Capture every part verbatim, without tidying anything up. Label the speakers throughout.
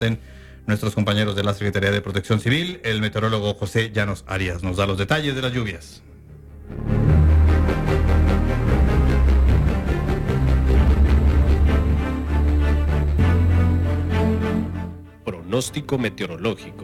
Speaker 1: nuestros compañeros de la Secretaría de Protección Civil. El meteorólogo José Llanos Arias nos da los detalles de las lluvias.
Speaker 2: Pronóstico meteorológico.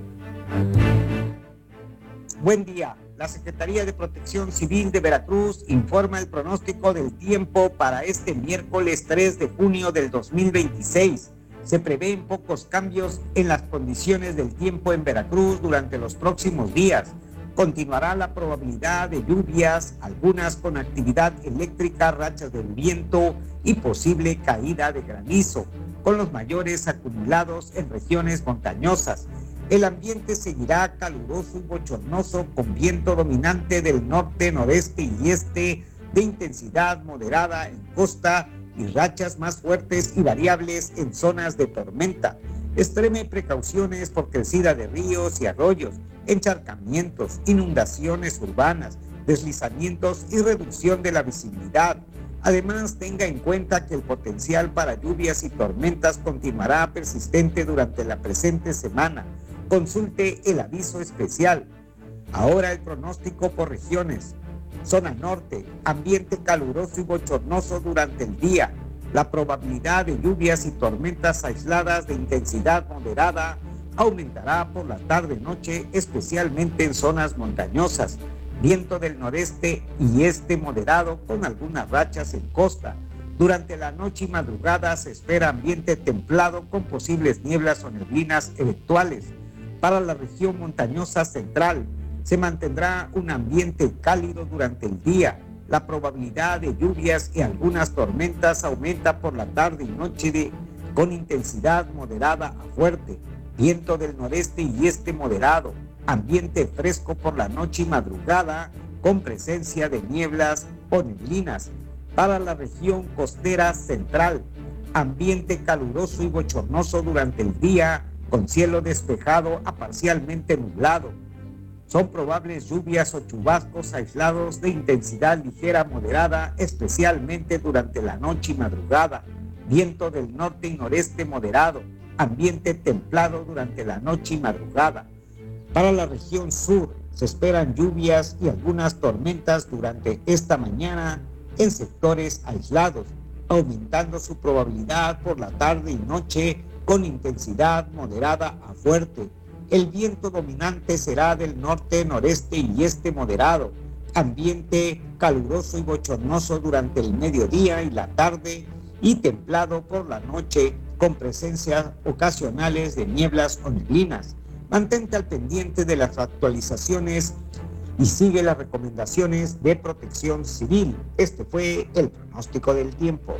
Speaker 3: Buen día. La Secretaría de Protección Civil de Veracruz informa el pronóstico del tiempo para este miércoles tres de junio del dos mil veintiséis. Se prevén pocos cambios en las condiciones del tiempo en Veracruz durante los próximos días. Continuará la probabilidad de lluvias, algunas con actividad eléctrica, rachas de viento y posible caída de granizo, con los mayores acumulados en regiones montañosas. El ambiente seguirá caluroso y bochornoso con viento dominante del norte, noreste y este de intensidad moderada en costa y rachas más fuertes y variables en zonas de tormenta. Extreme precauciones por crecida de ríos y arroyos, encharcamientos, inundaciones urbanas, deslizamientos y reducción de la visibilidad. Además, tenga en cuenta que el potencial para lluvias y tormentas continuará persistente durante la presente semana. Consulte el aviso especial. Ahora el pronóstico por regiones. Zona norte, ambiente caluroso y bochornoso durante el día. La probabilidad de lluvias y tormentas aisladas de intensidad moderada aumentará por la tarde-noche, especialmente en zonas montañosas. Viento del noreste y este moderado con algunas rachas en costa. Durante la noche y madrugada se espera ambiente templado con posibles nieblas o neblinas eventuales. Para la región montañosa central se mantendrá un ambiente cálido durante el día. La probabilidad de lluvias y algunas tormentas aumenta por la tarde y noche de, con intensidad moderada a fuerte. Viento del noreste y este moderado. Ambiente fresco por la noche y madrugada con presencia de nieblas o neblinas. Para la región costera central, ambiente caluroso y bochornoso durante el día con cielo despejado a parcialmente nublado. Son probables lluvias o chubascos aislados de intensidad ligera moderada, especialmente durante la noche y madrugada. Viento del norte y noreste moderado. Ambiente templado durante la noche y madrugada. Para la región sur se esperan lluvias y algunas tormentas durante esta mañana en sectores aislados, aumentando su probabilidad por la tarde y noche con intensidad moderada a fuerte. El viento dominante será del norte, noreste y este moderado. Ambiente caluroso y bochornoso durante el mediodía y la tarde y templado por la noche con presencias ocasionales de nieblas o neblinas. Mantente al pendiente de las actualizaciones y sigue las recomendaciones de Protección Civil. Este fue el pronóstico del tiempo.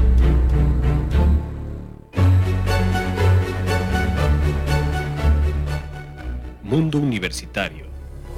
Speaker 2: Mundo Universitario.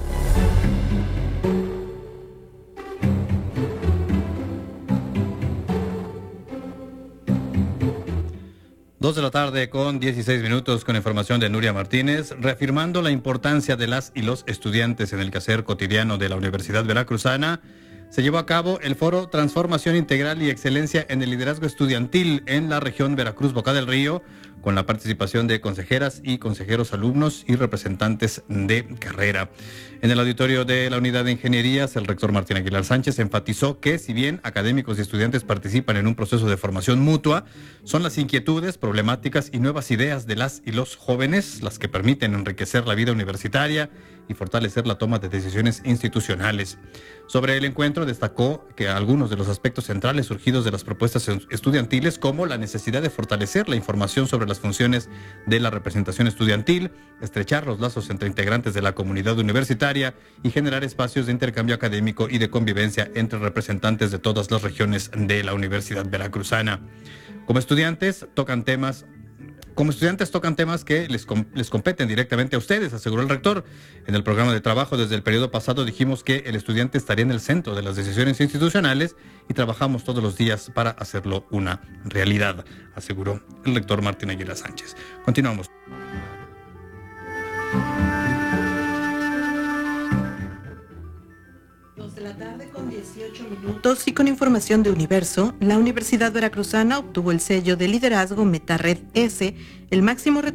Speaker 1: Dos de la tarde con dieciséis minutos con información de Nuria Martínez, reafirmando la importancia de las y los estudiantes en el quehacer cotidiano de la Universidad Veracruzana. Se llevó a cabo el foro Transformación Integral y Excelencia en el Liderazgo Estudiantil en la región Veracruz-Boca del Río, con la participación de consejeras y consejeros alumnos y representantes de carrera. En el auditorio de la Unidad de Ingenierías, el rector Martín Aguilar Sánchez enfatizó que si bien académicos y estudiantes participan en un proceso de formación mutua, son las inquietudes, problemáticas y nuevas ideas de las y los jóvenes las que permiten enriquecer la vida universitaria y fortalecer la toma de decisiones institucionales. Sobre el encuentro destacó que algunos de los aspectos centrales surgidos de las propuestas estudiantiles, como la necesidad de fortalecer la información sobre las funciones de la representación estudiantil, estrechar los lazos entre integrantes de la comunidad universitaria y generar espacios de intercambio académico y de convivencia entre representantes de todas las regiones de la Universidad Veracruzana. Como estudiantes tocan temas Como estudiantes tocan temas que les, com- les competen directamente a ustedes, aseguró el rector. En el programa de trabajo desde el periodo pasado dijimos que el estudiante estaría en el centro de las decisiones institucionales y trabajamos todos los días para hacerlo una realidad, aseguró el rector Martín Aguilar Sánchez. Continuamos.
Speaker 4: De la tarde con dieciocho minutos y con información de Universo, la Universidad Veracruzana obtuvo el sello de liderazgo MetaRed S, el máximo